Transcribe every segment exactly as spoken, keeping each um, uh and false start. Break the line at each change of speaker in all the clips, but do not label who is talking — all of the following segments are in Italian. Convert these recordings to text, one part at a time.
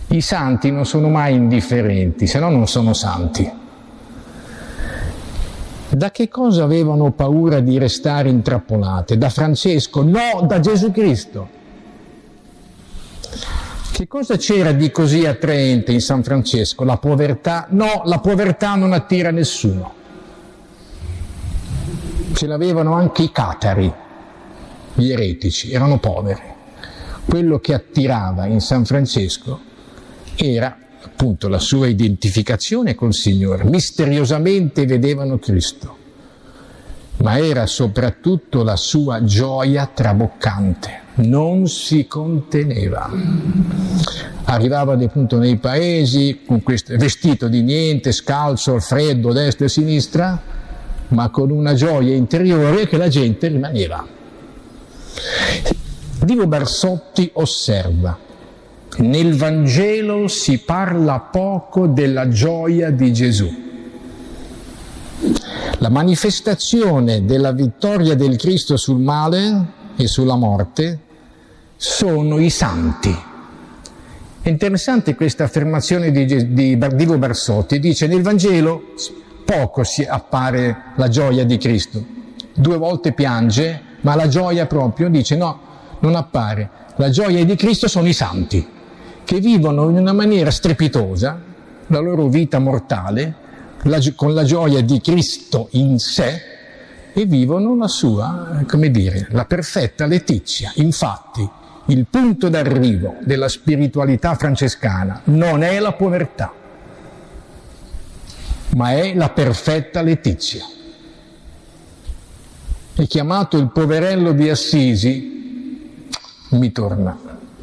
I santi non sono mai indifferenti, se no non sono santi. Da che cosa avevano paura di restare intrappolate? Da Francesco? No, da Gesù Cristo. Che cosa c'era di così attraente in San Francesco? La povertà? No, la povertà non attira nessuno. Ce l'avevano anche i catari, gli eretici, erano poveri. Quello che attirava in San Francesco era appunto la sua identificazione col Signore. Misteriosamente vedevano Cristo, ma era soprattutto la sua gioia traboccante. Non si conteneva. Arrivava appunto nei paesi con questo vestito di niente, scalzo al freddo, destra e sinistra, ma con una gioia interiore che la gente rimaneva. Divo Barsotti osserva: nel Vangelo si parla poco della gioia di Gesù. La manifestazione della vittoria del Cristo sul male e sulla morte sono i santi. È interessante questa affermazione di, di Divo Barsotti. Dice: nel Vangelo poco si appare la gioia di Cristo. Due volte piange, ma la gioia proprio, dice, no, non appare. La gioia di Cristo sono i santi, che vivono in una maniera strepitosa la loro vita mortale, la, con la gioia di Cristo in sé, e vivono la sua, come dire, la perfetta letizia. Infatti, il punto d'arrivo della spiritualità francescana non è la povertà, ma è la perfetta letizia. È chiamato il poverello di Assisi, mi torna.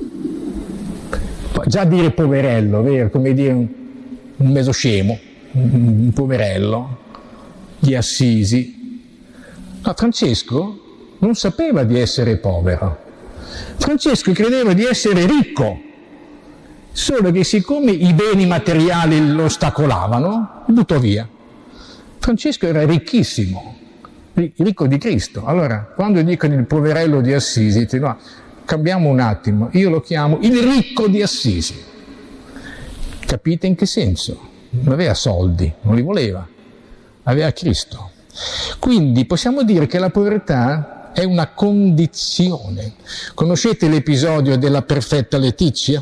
Già dire poverello, vero? Come dire un, un mesoscemo, un, un poverello di Assisi. Ma Francesco non sapeva di essere povero. Francesco credeva di essere ricco, solo che siccome i beni materiali lo ostacolavano, buttò via. Francesco era ricchissimo, ricco di Cristo. Allora, quando dicono il poverello di Assisi, dice, no, cambiamo un attimo, io lo chiamo il ricco di Assisi. Capite in che senso? Non aveva soldi, non li voleva, aveva Cristo. Quindi possiamo dire che la povertà è una condizione. Conoscete l'episodio della perfetta letizia?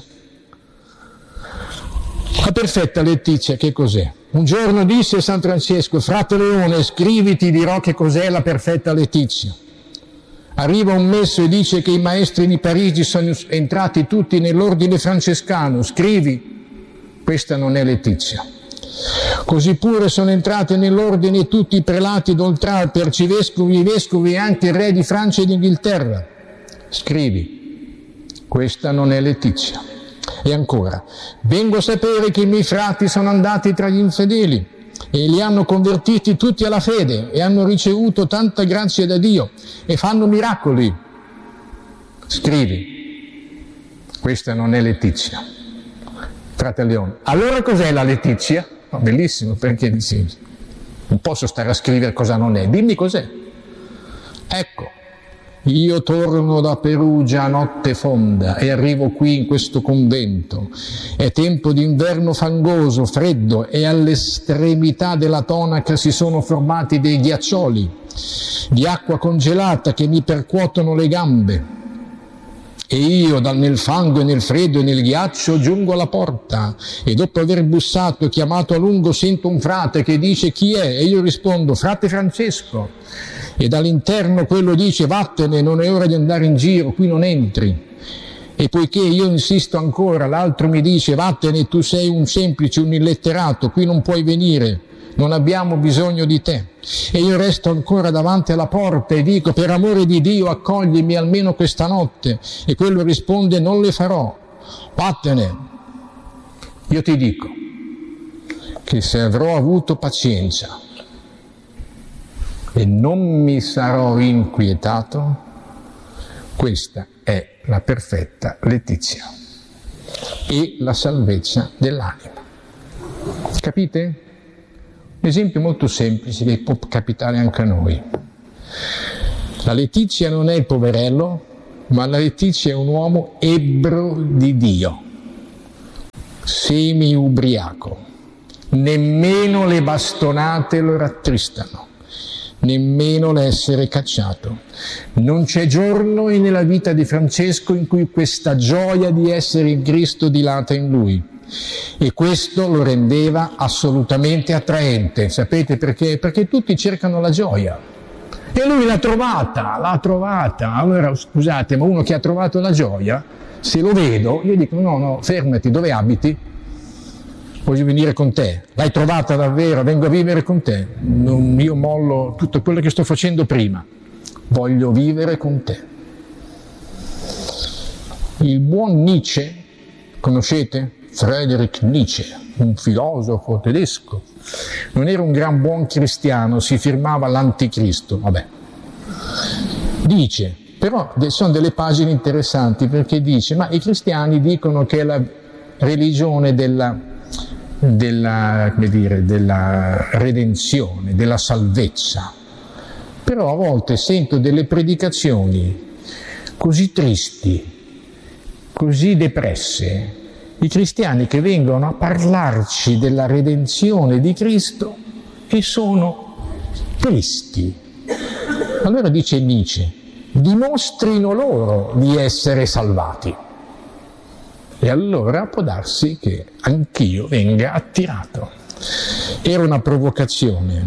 La perfetta letizia che cos'è? Un giorno disse San Francesco: frate Leone, scrivi, ti dirò che cos'è la perfetta letizia. Arriva un messo e dice che i maestri di Parigi sono entrati tutti nell'ordine francescano. Scrivi, questa non è letizia. Così pure sono entrati nell'ordine tutti i prelati d'Oltralpe, arcivescovi, i vescovi e anche il re di Francia e d'Inghilterra. Scrivi, questa non è letizia. E ancora, vengo a sapere che i miei frati sono andati tra gli infedeli e li hanno convertiti tutti alla fede e hanno ricevuto tanta grazia da Dio e fanno miracoli. Scrivi, questa non è letizia. Frate Leone, allora cos'è la letizia? Oh, bellissimo, perché dici, non posso stare a scrivere cosa non è, dimmi cos'è. Ecco, io torno da Perugia a notte fonda e arrivo qui in questo convento. È tempo d'inverno fangoso, freddo, e all'estremità della tonaca si sono formati dei ghiaccioli di acqua congelata che mi percuotono le gambe. E io dal nel fango e nel freddo e nel ghiaccio giungo alla porta e dopo aver bussato e chiamato a lungo sento un frate che dice chi è e io rispondo frate Francesco e dall'interno quello dice vattene, non è ora di andare in giro, qui non entri. E poiché io insisto ancora, l'altro mi dice vattene, tu sei un semplice, un illetterato, qui non puoi venire, non abbiamo bisogno di te. E io resto ancora davanti alla porta e dico per amore di Dio accoglimi almeno questa notte, e quello risponde non le farò, vattene. Io ti dico che se avrò avuto pazienza e non mi sarò inquietato, questa è la perfetta letizia e la salvezza dell'anima. Capite? Un esempio molto semplice che può capitare anche a noi. La letizia non è il poverello, ma la letizia è un uomo ebbro di Dio. semi-ubriaco, nemmeno le bastonate lo rattristano, nemmeno l'essere cacciato. Non c'è giorno nella vita di Francesco in cui questa gioia di essere in Cristo dilata in lui, e questo lo rendeva assolutamente attraente. Sapete perché? Perché tutti cercano la gioia e lui l'ha trovata, l'ha trovata. Allora scusate, ma uno che ha trovato la gioia, se lo vedo, io dico no, no, fermati, dove abiti? Voglio venire con te. L'hai trovata davvero? Vengo a vivere con te. Non, io mollo tutto quello che sto facendo prima. Voglio vivere con te. Il buon Nietzsche, conoscete? Friedrich Nietzsche, un filosofo tedesco. Non era un gran buon cristiano, si firmava l'anticristo. Vabbè. Dice, però sono delle pagine interessanti, perché dice, ma i cristiani dicono che è la religione della Della, come dire, della redenzione, della salvezza. Però a volte sento delle predicazioni così tristi, così depresse, i cristiani che vengono a parlarci della redenzione di Cristo e sono tristi. Allora dice Nietzsche, dimostrino loro di essere salvati. E allora può darsi che anch'io venga attirato. Era una provocazione,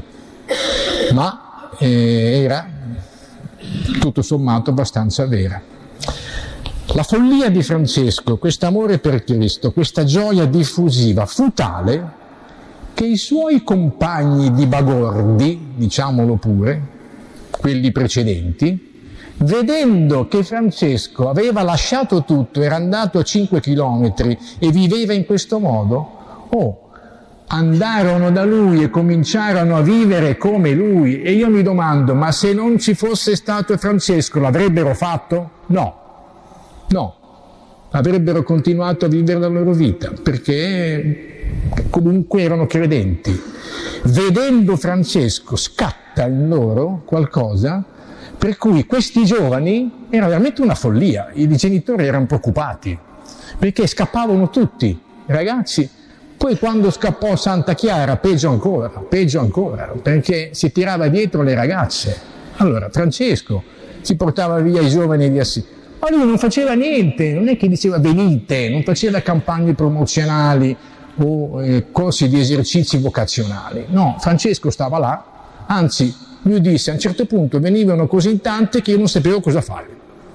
ma eh, era tutto sommato abbastanza vera. La follia di Francesco, questo amore per Cristo, questa gioia diffusiva fu tale che i suoi compagni di bagordi, diciamolo pure, quelli precedenti, vedendo che Francesco aveva lasciato tutto, era andato a cinque chilometri e viveva in questo modo, oh, andarono da lui e cominciarono a vivere come lui. E io mi domando, ma se non ci fosse stato Francesco l'avrebbero fatto? No, no, avrebbero continuato a vivere la loro vita, perché comunque erano credenti. Vedendo Francesco scatta in loro qualcosa, per cui questi giovani era veramente una follia, i genitori erano preoccupati, perché scappavano tutti, i ragazzi. Poi quando scappò Santa Chiara, peggio ancora, peggio ancora, perché si tirava dietro le ragazze. Allora Francesco si portava via i giovani di Assisi, ma lui non faceva niente, non è che diceva venite, non faceva campagne promozionali o eh, corsi di esercizi vocazionali. No, Francesco stava là, anzi lui disse a un certo punto venivano così in tante che io non sapevo cosa fare.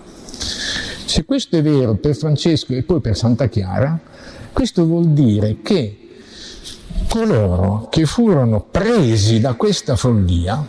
Se questo è vero per Francesco e poi per Santa Chiara, questo vuol dire che coloro che furono presi da questa follia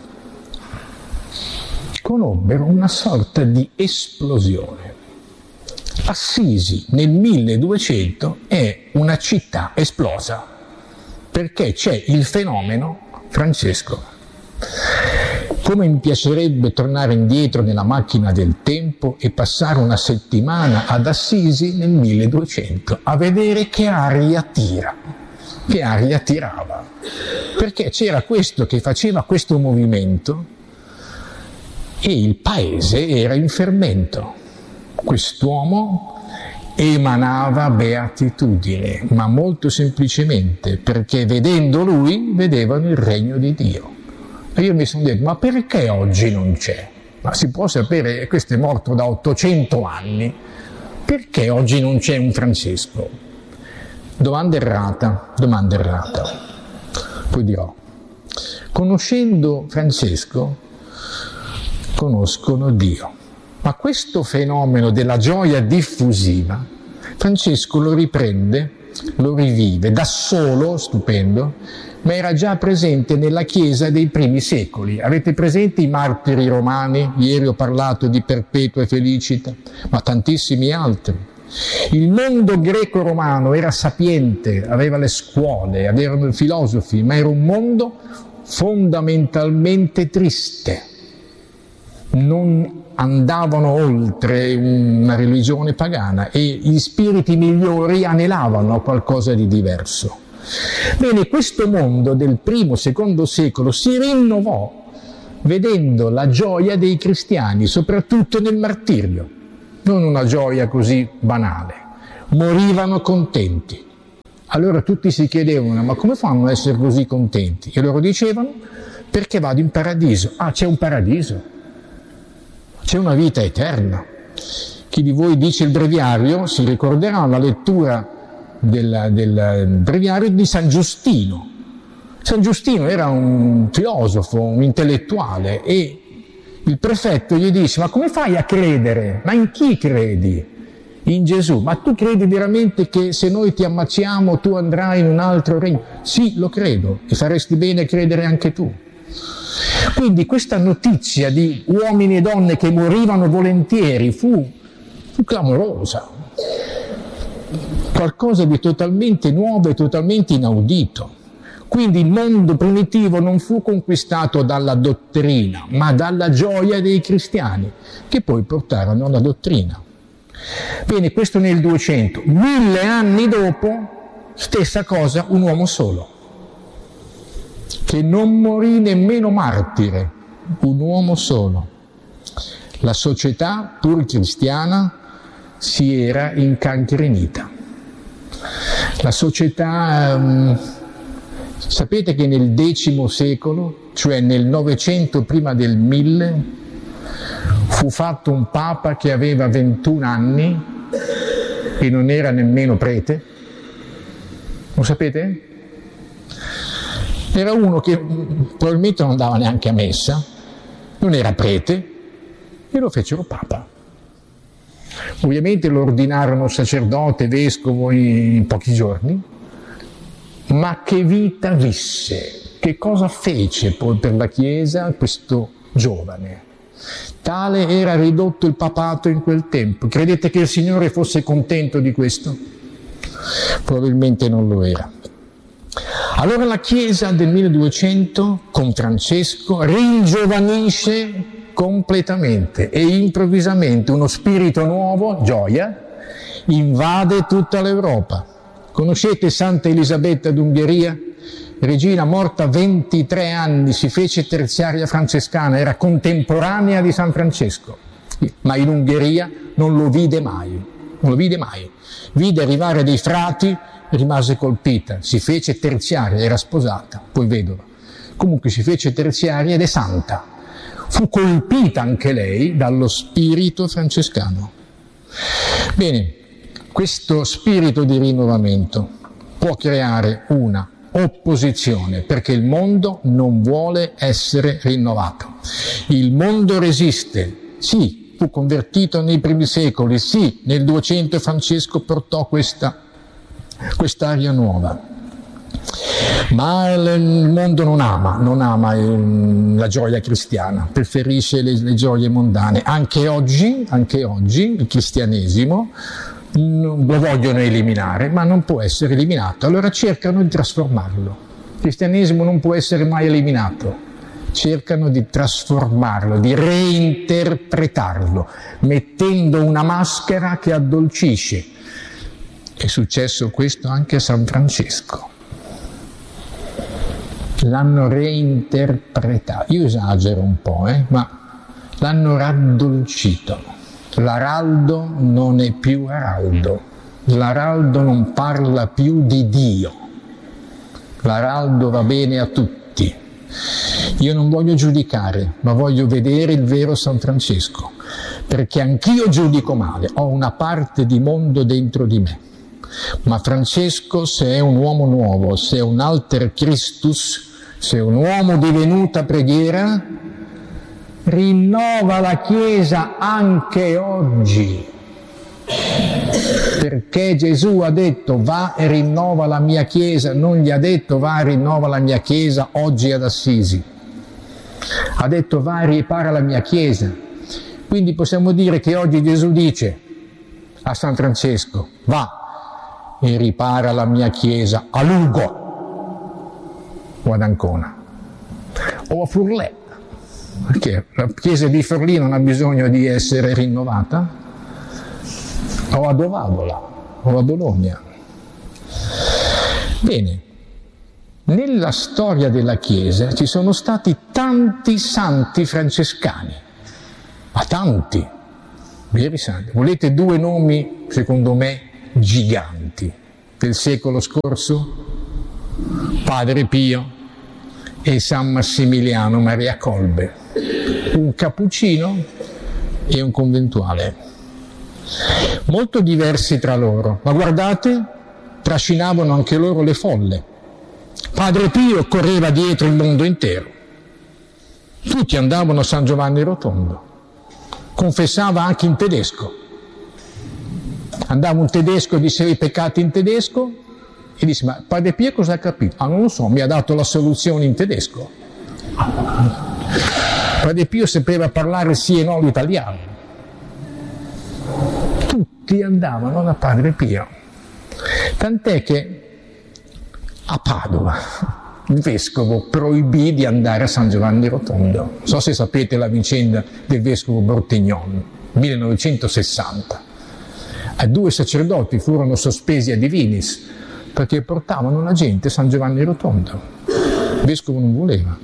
conobbero una sorta di esplosione. Assisi nel milleduecento è una città esplosa perché c'è il fenomeno Francesco. Come mi piacerebbe tornare indietro nella macchina del tempo e passare una settimana ad Assisi nel milleduecento a vedere che aria tira, che aria tirava, perché c'era questo che faceva questo movimento e il paese era in fermento. Quest'uomo emanava beatitudine, ma molto semplicemente perché vedendo lui vedevano il regno di Dio. E io mi sono detto, ma perché oggi non c'è? Ma si può sapere, questo è morto da ottocento anni, perché oggi non c'è un Francesco? Domanda errata, domanda errata. Poi dirò, conoscendo Francesco, conoscono Dio. Ma questo fenomeno della gioia diffusiva, Francesco lo riprende, lo rivive da solo, stupendo, ma era già presente nella Chiesa dei primi secoli. Avete presente i martiri romani? Ieri ho parlato di Perpetua e Felicita, ma tantissimi altri. Il mondo greco-romano era sapiente, aveva le scuole, avevano i filosofi, ma era un mondo fondamentalmente triste. Non andavano oltre una religione pagana e gli spiriti migliori anelavano a qualcosa di diverso. Bene, questo mondo del primo, secondo secolo si rinnovò vedendo la gioia dei cristiani, soprattutto nel martirio, non una gioia così banale. Morivano contenti, Allora tutti si chiedevano, ma come fanno ad essere così contenti? E loro dicevano, perché vado in paradiso. Ah, c'è un paradiso, c'è una vita eterna. Chi di voi dice il breviario si ricorderà la lettura del, del breviario di San Giustino. San Giustino era un filosofo, un intellettuale, e il prefetto gli disse, ma come fai a credere? Ma in chi credi? In Gesù. Ma tu credi veramente che se noi ti ammazziamo tu andrai in un altro regno? Sì, lo credo, e faresti bene a credere anche tu. Quindi questa notizia di uomini e donne che morivano volentieri fu, fu clamorosa, qualcosa di totalmente nuovo e totalmente inaudito. Quindi il mondo primitivo non fu conquistato dalla dottrina, ma dalla gioia dei cristiani, che poi portarono la dottrina. Bene, questo nel duecento. Mille anni dopo, stessa cosa, un uomo solo, che non morì nemmeno martire, un uomo solo. La società, pur cristiana, si era incancrenita. La società... Um, sapete che nel decimo secolo, cioè nel novecento prima del mille, fu fatto un papa che aveva ventuno anni e non era nemmeno prete? Lo sapete? Era uno che probabilmente non andava neanche a messa, non era prete, e lo fecero papa. Ovviamente lo ordinarono sacerdote, vescovo in pochi giorni, ma che vita visse, che cosa fece poi per la Chiesa questo giovane? Tale era ridotto il papato in quel tempo. Credete che il Signore fosse contento di questo? Probabilmente non lo era. Allora la Chiesa del milleduecento, con Francesco, ringiovanisce completamente e improvvisamente uno spirito nuovo, gioia, invade tutta l'Europa. Conoscete Santa Elisabetta d'Ungheria? Regina morta a ventitré anni, si fece terziaria francescana, era contemporanea di San Francesco, ma in Ungheria non lo vide mai, non lo vide mai. Vide arrivare dei frati, rimase colpita, si fece terziaria, era sposata, poi vedova. Comunque si fece terziaria ed è santa. Fu colpita anche lei dallo spirito francescano. Bene, questo spirito di rinnovamento può creare una opposizione, perché il mondo non vuole essere rinnovato. Il mondo resiste, sì, fu convertito nei primi secoli, sì, nel duecento Francesco portò questa quest'aria nuova, ma il mondo non ama, non ama la gioia cristiana, preferisce le, le gioie mondane. Anche oggi, anche oggi il cristianesimo lo vogliono eliminare, ma non può essere eliminato, allora cercano di trasformarlo. Il cristianesimo non può essere mai eliminato, cercano di trasformarlo, di reinterpretarlo, mettendo una maschera che addolcisce. È successo questo anche a San Francesco. L'hanno reinterpretato, io esagero un po', eh, ma l'hanno raddolcito. L'araldo non è più araldo, l'araldo non parla più di Dio, l'araldo va bene a tutti. Io non voglio giudicare, ma voglio vedere il vero San Francesco, perché anch'io giudico male, ho una parte di mondo dentro di me. Ma Francesco, se è un uomo nuovo, se è un alter Christus, se è un uomo di venuta preghiera, rinnova la Chiesa anche oggi, perché Gesù ha detto va e rinnova la mia Chiesa, non gli ha detto va e rinnova la mia Chiesa oggi ad Assisi, ha detto va e ripara la mia Chiesa. Quindi possiamo dire che oggi Gesù dice a San Francesco va e ripara la mia Chiesa a Lugo o ad Ancona o a Furlè, perché la Chiesa di Forlì non ha bisogno di essere rinnovata, o a Dovavola o a Bologna. Bene, nella storia della Chiesa ci sono stati tanti santi francescani, ma tanti, veri santi. Volete due nomi, secondo me, giganti? del secolo scorso? Padre Pio e San Massimiliano Maria Kolbe, un cappuccino e un conventuale, molto diversi tra loro, ma guardate, trascinavano anche loro le folle. Padre Pio correva dietro il mondo intero, tutti andavano a San Giovanni Rotondo, confessava anche in tedesco, andava un tedesco e diceva i peccati in tedesco e disse: ma Padre Pio cosa ha capito? Ah, non lo so, mi ha dato la soluzione in tedesco. Padre Pio sapeva parlare sì e no l'italiano. Tutti andavano da Padre Pio, tant'è che a Padova il vescovo proibì di andare a San Giovanni Rotondo. Non so se sapete la vicenda del vescovo Bortignon, millenovecentosessanta. A due sacerdoti furono sospesi a divinis perché portavano la gente a San Giovanni Rotondo. Il vescovo non voleva.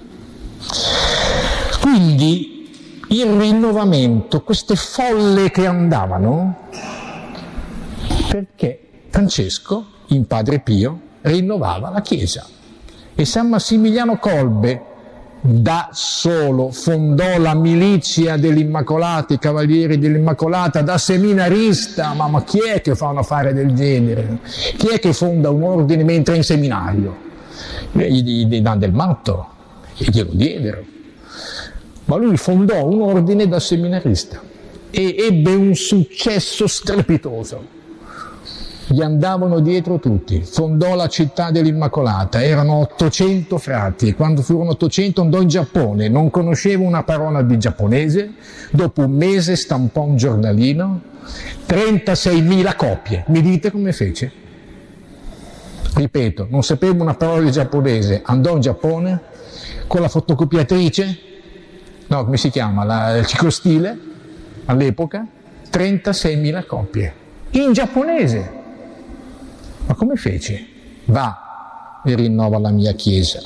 Quindi il rinnovamento, queste folle che andavano, perché Francesco, in Padre Pio, rinnovava la Chiesa. E San Massimiliano Kolbe da solo fondò la milizia dell'Immacolata, i Cavalieri dell'Immacolata, da seminarista. Ma, ma chi è che fa un affare del genere? Chi è che fonda un ordine mentre è in seminario? Gli, gli danno del matto e glielo diedero. Ma lui fondò un ordine da seminarista e ebbe un successo strepitoso. Gli andavano dietro tutti, fondò la città dell'Immacolata, erano ottocento frati, e quando furono ottocento andò in Giappone, non conosceva una parola di giapponese, dopo un mese stampò un giornalino, trentaseimila copie, mi dite come fece? Ripeto, non sapeva una parola di giapponese, andò in Giappone con la fotocopiatrice, no, come si chiama, la, il ciclostile, all'epoca, trentaseimila copie, in giapponese. Ma come fece? Va e rinnova la mia Chiesa,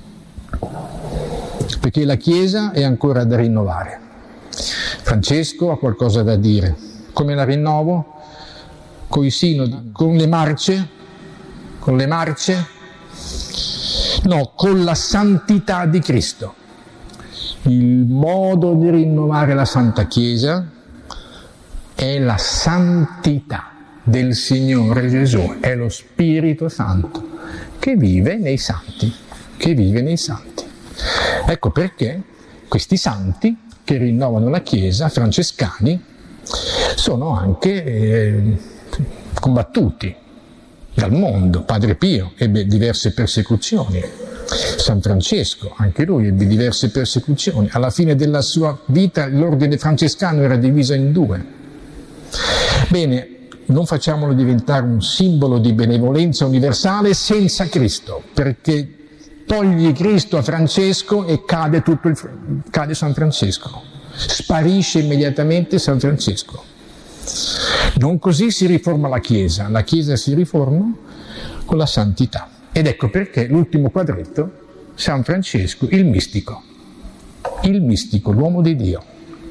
perché la Chiesa è ancora da rinnovare. Francesco ha qualcosa da dire. Come la rinnovo? Con i sinodi, con le marce, con le marce, no, con la santità di Cristo. Il modo di rinnovare la Santa Chiesa è la santità del Signore Gesù, è lo Spirito Santo che vive nei santi, che vive nei santi. Ecco perché questi santi che rinnovano la Chiesa, francescani, sono anche eh, combattuti dal mondo. Padre Pio ebbe diverse persecuzioni, San Francesco, anche lui ebbe diverse persecuzioni. Alla fine della sua vita l'ordine francescano era diviso in due. Bene, non facciamolo diventare un simbolo di benevolenza universale senza Cristo, perché togli Cristo a Francesco e cade, tutto il, cade San Francesco, sparisce immediatamente San Francesco. Non così si riforma la Chiesa, la Chiesa si riforma con la santità. Ed ecco perché l'ultimo quadretto, San Francesco, il mistico, il mistico, l'uomo di Dio.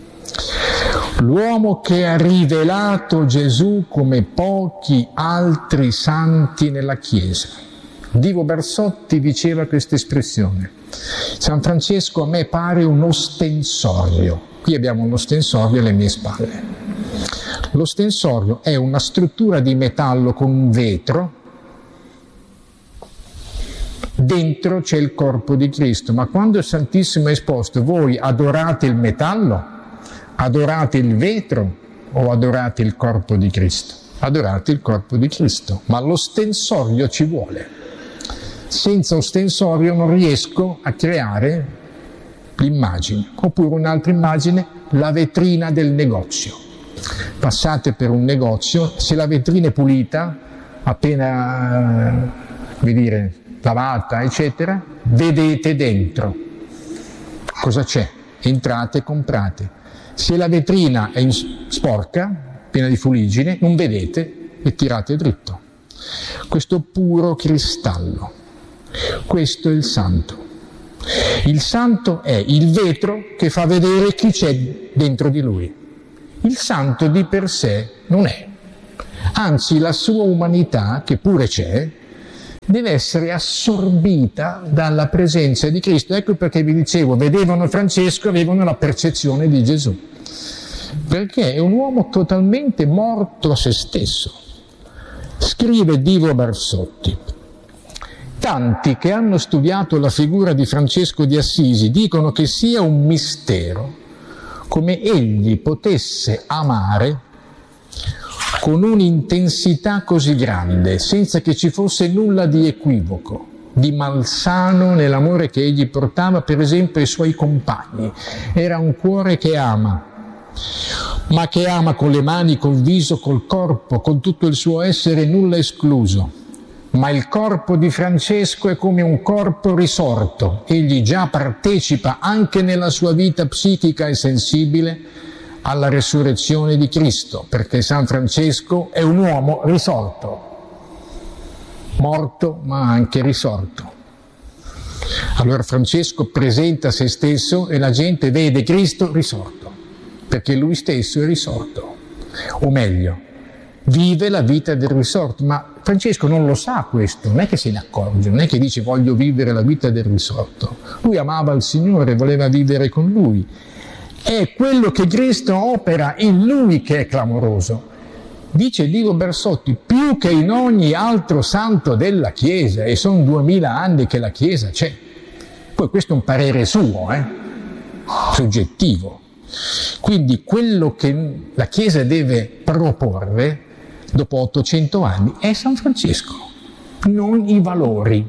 L'uomo che ha rivelato Gesù come pochi altri santi nella Chiesa. Divo Barsotti diceva questa espressione: San Francesco a me pare un ostensorio. Qui abbiamo un ostensorio alle mie spalle. L'ostensorio è una struttura di metallo con un vetro, dentro c'è il corpo di Cristo, ma quando il Santissimo è esposto, voi adorate il metallo? Adorate il vetro o adorate il corpo di Cristo? Adorate il corpo di Cristo, ma l'ostensorio ci vuole. Senza ostensorio non riesco a creare l'immagine. Oppure un'altra immagine, la vetrina del negozio. Passate per un negozio, se la vetrina è pulita, appena, come dire, lavata, eccetera, vedete dentro. Cosa c'è? Entrate e comprate. Se la vetrina è sporca, piena di fuliggine, non vedete e tirate dritto. Questo puro cristallo, questo è il santo. Il santo è il vetro che fa vedere chi c'è dentro di lui. Il santo di per sé non è. Anzi, la sua umanità, che pure c'è, deve essere assorbita dalla presenza di Cristo. Ecco perché vi dicevo, vedevano Francesco, avevano la percezione di Gesù, perché è un uomo totalmente morto a se stesso. Scrive Divo Barsotti: tanti che hanno studiato la figura di Francesco di Assisi dicono che sia un mistero come egli potesse amare con un'intensità così grande, senza che ci fosse nulla di equivoco, di malsano nell'amore che egli portava, per esempio, ai suoi compagni. Era un cuore che ama, ma che ama con le mani, col viso, col corpo, con tutto il suo essere, nulla escluso. Ma il corpo di Francesco è come un corpo risorto, egli già partecipa anche nella sua vita psichica e sensibile alla resurrezione di Cristo, perché San Francesco è un uomo risorto, morto ma anche risorto. Allora Francesco presenta se stesso e la gente vede Cristo risorto, perché lui stesso è risorto, o meglio, vive la vita del risorto. Ma Francesco non lo sa questo, non è che se ne accorge, non è che dice voglio vivere la vita del risorto. Lui amava il Signore, voleva vivere con Lui. È quello che Cristo opera in lui che è clamoroso. Dice Divo Barsotti, più che in ogni altro santo della Chiesa, e sono duemila anni che la Chiesa c'è. Poi questo è un parere suo, eh? soggettivo. Quindi quello che la Chiesa deve proporre dopo ottocento anni è San Francesco, non i valori.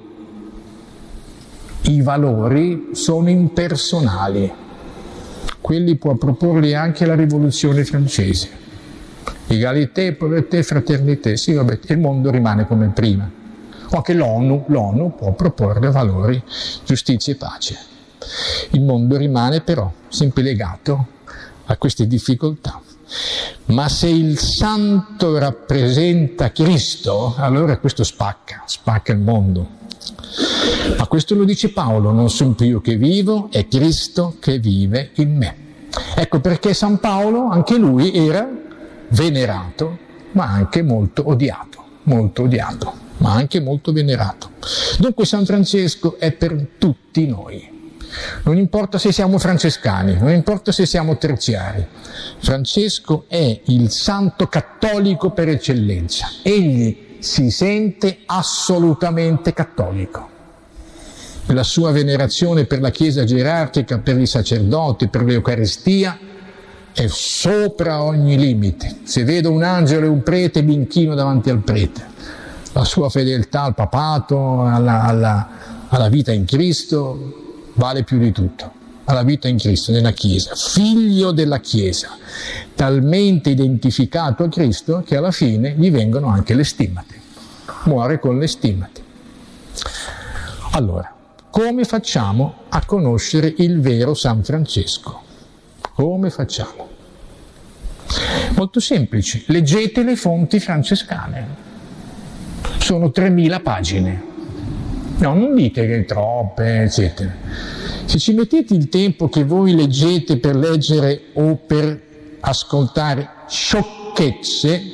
I valori sono impersonali. Quelli può proporli anche la rivoluzione francese. Egalité, pauvreté, fraternité, sì vabbè, il mondo rimane come prima. O anche l'ONU, l'ONU può proporre valori, giustizia e pace. Il mondo rimane però sempre legato a queste difficoltà. Ma se il santo rappresenta Cristo, allora questo spacca, spacca il mondo. Ma questo lo dice Paolo, non sono più io che vivo, è Cristo che vive in me. Ecco perché San Paolo, anche lui, era venerato, ma anche molto odiato, molto odiato, ma anche molto venerato. Dunque San Francesco è per tutti noi. Non importa se siamo francescani, non importa se siamo terziari. Francesco è il santo cattolico per eccellenza. Egli si sente assolutamente cattolico. La sua venerazione per la Chiesa gerarchica, per i sacerdoti, per l'Eucaristia è sopra ogni limite. Se vedo un angelo e un prete mi inchino davanti al prete. La sua fedeltà al papato, alla, alla, alla vita in Cristo vale più di tutto. Alla vita in Cristo, nella Chiesa, figlio della Chiesa, talmente identificato a Cristo che alla fine gli vengono anche le stimmate. Muore con le stimmate. Allora, come facciamo a conoscere il vero San Francesco? Come facciamo? Molto semplice, leggete le fonti francescane. Sono tremila pagine. No, non dite che è troppe, eccetera. Se ci mettete il tempo che voi leggete per leggere o per ascoltare sciocchezze,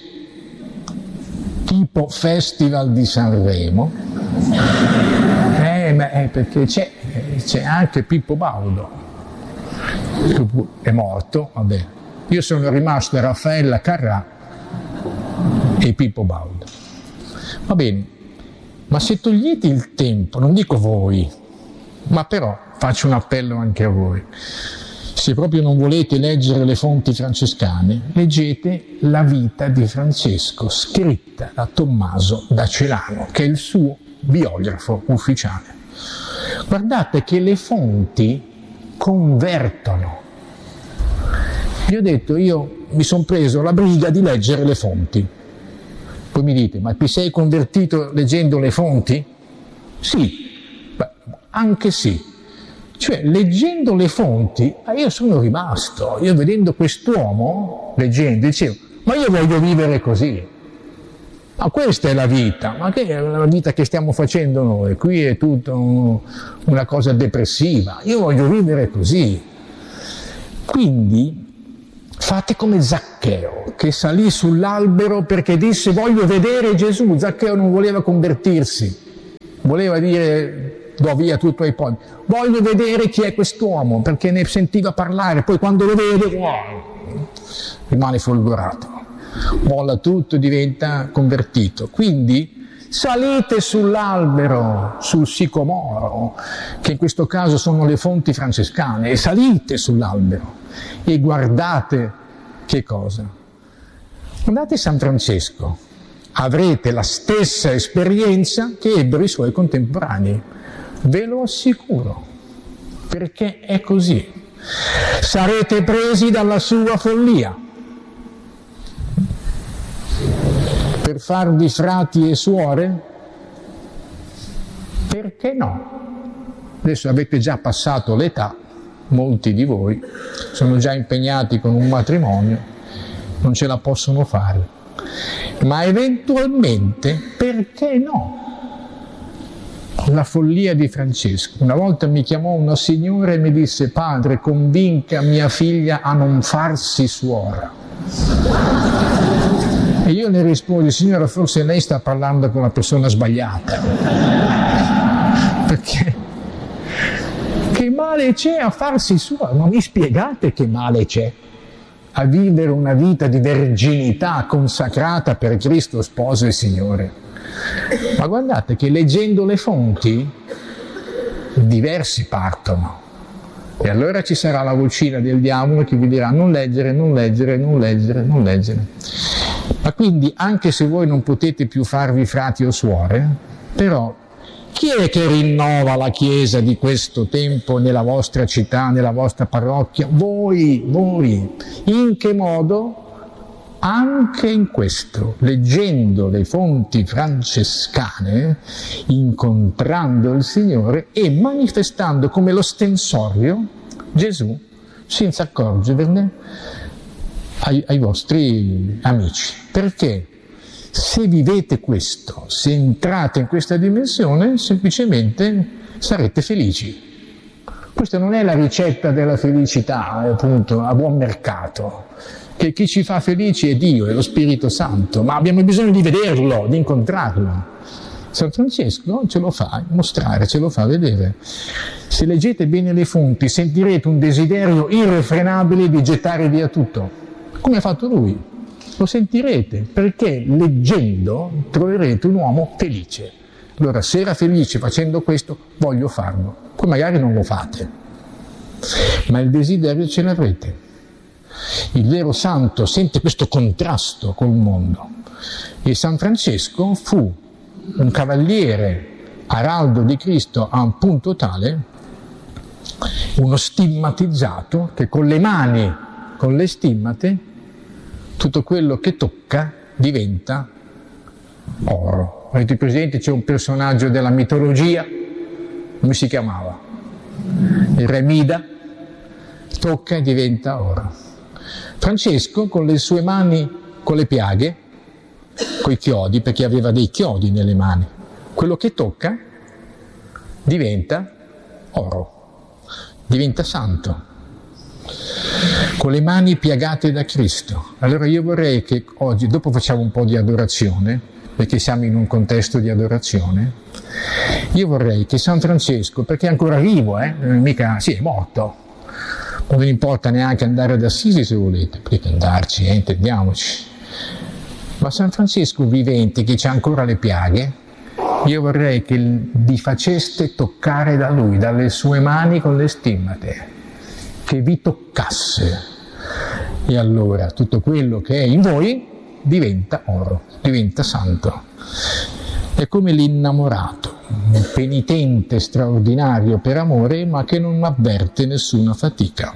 tipo Festival di Sanremo, eh, ma è perché c'è, c'è anche Pippo Baudo, è morto, vabbè. Io sono rimasto a Raffaella Carrà e Pippo Baudo. Va bene, ma se togliete il tempo, non dico voi, ma però faccio un appello anche a voi. Se proprio non volete leggere le fonti francescane, leggete la vita di Francesco, scritta da Tommaso da Celano, che è il suo biografo ufficiale. Guardate che le fonti convertono. Vi ho detto, io mi sono preso la briga di leggere le fonti. Poi mi dite, ma ti sei convertito leggendo le fonti? Sì, beh, anche sì. Cioè, leggendo le fonti, io sono rimasto, io vedendo quest'uomo, leggendo, dicevo, ma io voglio vivere così. Ma questa è la vita, ma che è la vita che stiamo facendo noi? Qui è tutta un, una cosa depressiva, io voglio vivere così. Quindi, Fate come Zaccheo, che salì sull'albero perché disse voglio vedere Gesù. Zaccheo non voleva convertirsi, voleva dire do via tutto ai poveri. Voglio vedere chi è quest'uomo, perché ne sentiva parlare, poi quando lo vede, wow, rimane folgorato, molla tutto, diventa convertito. Quindi salite sull'albero, sul sicomoro, che in questo caso sono le fonti francescane, e salite sull'albero e guardate che cosa? Guardate San Francesco, avrete la stessa esperienza che ebbero i suoi contemporanei, ve lo assicuro, perché è così. Sarete presi dalla sua follia per farvi frati e suore? Perché no? Adesso avete già passato l'età, molti di voi sono già impegnati con un matrimonio, non ce la possono fare, ma eventualmente perché no? La follia di Francesco. Una volta mi chiamò una signora e mi disse: padre, convinca mia figlia a non farsi suora. E io le risposi: signora, forse lei sta parlando con la persona sbagliata, perché che male c'è a farsi suora? Ma mi spiegate che male c'è a vivere una vita di verginità consacrata per Cristo sposo e Signore? Ma guardate che leggendo le fonti diversi partono, e allora ci sarà la vocina del diavolo che vi dirà non leggere, non leggere, non leggere, non leggere. Ma quindi anche se voi non potete più farvi frati o suore, però chi è che rinnova la Chiesa di questo tempo nella vostra città, nella vostra parrocchia? Voi, voi. In che modo? Anche in questo, leggendo le fonti francescane, incontrando il Signore e manifestando come lo stensorio Gesù, senza accorgervene, ai, ai vostri amici. Perché? Se vivete questo, se entrate in questa dimensione, semplicemente sarete felici. Questa non è la ricetta della felicità, appunto, a buon mercato, che chi ci fa felici è Dio, è lo Spirito Santo, ma abbiamo bisogno di vederlo, di incontrarlo. San Francesco ce lo fa mostrare, ce lo fa vedere. Se leggete bene le fonti, sentirete un desiderio irrefrenabile di gettare via tutto, come ha fatto lui. Lo sentirete, perché leggendo troverete un uomo felice. Allora, se era felice facendo questo, voglio farlo. Poi magari non lo fate, ma il desiderio ce l'avrete. Il vero santo sente questo contrasto col mondo. E San Francesco fu un cavaliere araldo di Cristo a un punto tale, uno stigmatizzato, che con le mani, con le stimmate, tutto quello che tocca diventa oro. Avete presente, c'è un personaggio della mitologia, come si chiamava? Il re Mida, tocca e diventa oro. Francesco con le sue mani, con le piaghe, coi chiodi, perché aveva dei chiodi nelle mani, quello che tocca diventa oro, diventa santo, con le mani piagate da Cristo. Allora io vorrei che oggi, dopo facciamo un po' di adorazione, perché siamo in un contesto di adorazione, io vorrei che San Francesco, perché è ancora vivo, eh, mica, sì, è morto, non vi importa neanche andare ad Assisi se volete, potete andarci, eh, intendiamoci. Ma San Francesco vivente, che c'ha ancora le piaghe, io vorrei che vi faceste toccare da lui, dalle sue mani con le stimmate, che vi toccasse. E allora tutto quello che è in voi diventa oro, diventa santo. È come l'innamorato, un penitente straordinario per amore, ma che non avverte nessuna fatica.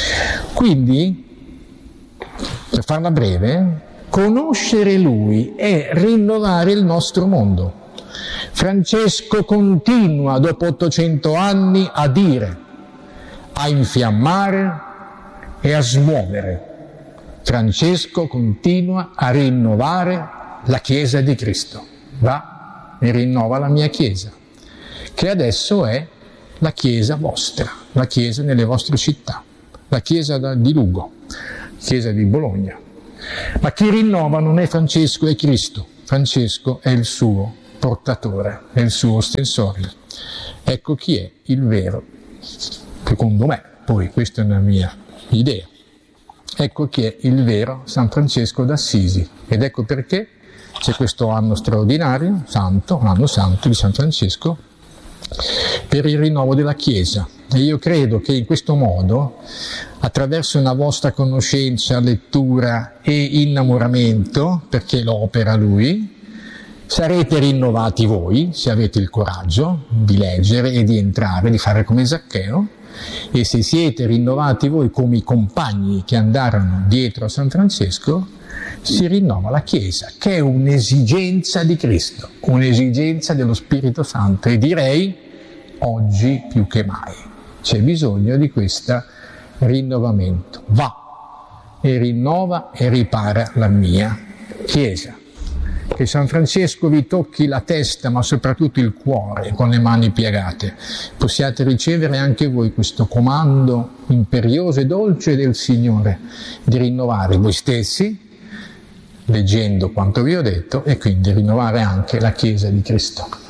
Quindi, per farla breve, conoscere Lui è rinnovare il nostro mondo. Francesco continua, dopo ottocento anni, a dire, a infiammare e a smuovere. Francesco continua a rinnovare la Chiesa di Cristo. Va e rinnova la mia Chiesa, che adesso è la Chiesa vostra, la Chiesa nelle vostre città, la Chiesa di Lugo, Chiesa di Bologna. Ma chi rinnova non è Francesco, è Cristo. Francesco è il suo portatore, è il suo ostensore. Ecco chi è il vero, secondo me, poi questa è una mia idea. Ecco chi è il vero San Francesco d'Assisi. Ed ecco perché c'è questo anno straordinario, santo, l'anno santo di San Francesco, per il rinnovo della Chiesa. E io credo che in questo modo, attraverso una vostra conoscenza, lettura e innamoramento, perché lo opera Lui, sarete rinnovati voi, se avete il coraggio di leggere e di entrare, di fare come Zaccheo, e se siete rinnovati voi come i compagni che andarono dietro a San Francesco, si rinnova la Chiesa, che è un'esigenza di Cristo, un'esigenza dello Spirito Santo, e direi oggi più che mai c'è bisogno di questo rinnovamento. Va e rinnova e ripara la mia Chiesa. Che San Francesco vi tocchi la testa, ma soprattutto il cuore, con le mani piegate. Possiate ricevere anche voi questo comando imperioso e dolce del Signore di rinnovare voi stessi, leggendo quanto vi ho detto, e quindi rinnovare anche la Chiesa di Cristo.